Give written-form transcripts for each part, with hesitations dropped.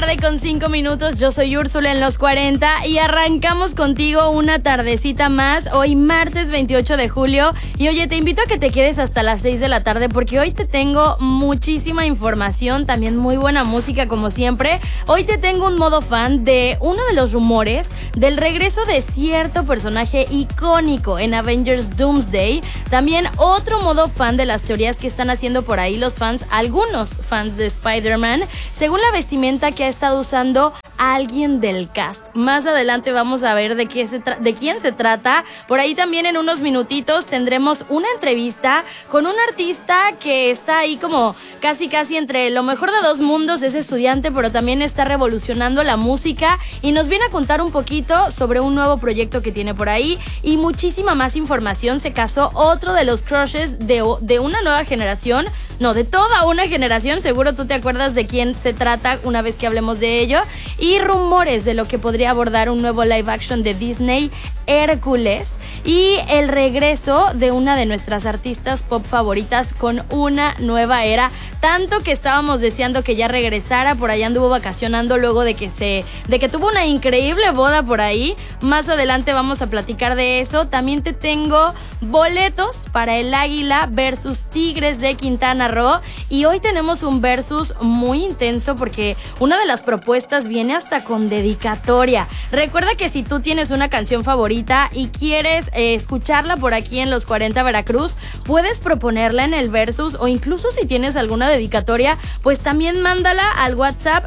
7:05. Yo soy Úrsula en los 40 y arrancamos contigo una tardecita más. Hoy martes 28 de julio. Y oye, te invito a que te quedes hasta las 6 de la tarde porque hoy te tengo muchísima información, también muy buena música como siempre. Hoy te tengo un modo fan de uno de los rumores del regreso de cierto personaje icónico en Avengers Doomsday. También otro modo fan de las teorías que están haciendo por ahí los fans, algunos fans de Spider-Man, según la vestimenta que ha estado usando alguien del cast. Más adelante vamos a ver de quién se trata. Por ahí también en unos minutitos tendremos una entrevista con un artista que está ahí como casi entre lo mejor de dos mundos. Es estudiante, pero también está revolucionando la música y nos viene a contar un poquito sobre un nuevo proyecto que tiene por ahí y muchísima más información. Se casó otro de los crushes de una nueva generación, no, de toda una generación. Seguro tú te acuerdas de quién se trata una vez que hablemos de ello. Y rumores de lo que podría abordar un nuevo live action de Disney, Hércules, y el regreso de una de nuestras artistas pop favoritas con una nueva era, tanto que estábamos deseando que ya regresara. Por allá anduvo vacacionando luego de que tuvo una increíble boda por ahí. Más adelante vamos a platicar de eso. También te tengo boletos para el Águila versus Tigres de Quintana Roo, y hoy tenemos un versus muy intenso porque una de las propuestas viene hasta con dedicatoria. Recuerda que si tú tienes una canción favorita y quieres escucharla por aquí en Los 40 Veracruz, puedes proponerla en el versus, o incluso si tienes alguna dedicatoria, pues también mándala al WhatsApp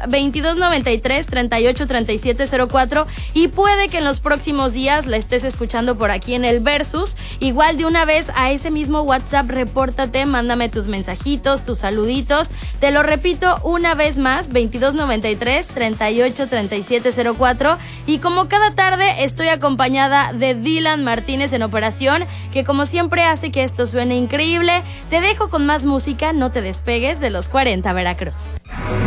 2293 38 37 04, y puede que en los próximos días la estés escuchando por aquí en el versus. Igual de una vez a ese mismo WhatsApp repórtate, mándame tus mensajitos, tus saluditos. Te lo repito una vez más, 2293 38 37 04, y como cada tarde estoy acompañada de Dylan Martínez en operación, que como siempre hace que esto suene increíble. Te dejo con más música, no te despegues de Los 40 Veracruz.